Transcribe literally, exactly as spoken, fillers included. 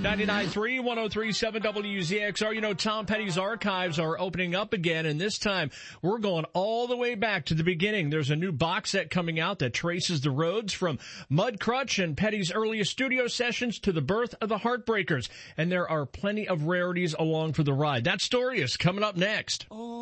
ninety-nine point three, one oh three point seven W Z X R. You know, Tom Petty's archives are opening up again, and this time we're going all the way back to the beginning. There's a new box set coming out that traces the roads from Mudcrutch and Petty's earliest studio sessions to the birth of the Heartbreakers, and there are plenty of rarities along for the ride. That story is coming up next.